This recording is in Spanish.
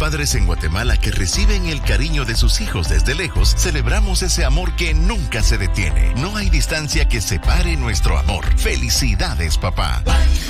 padres en Guatemala que reciben el cariño de sus hijos desde lejos, celebramos ese amor que nunca se detiene. No hay distancia que separe nuestro amor. ¡Felicidades, papá!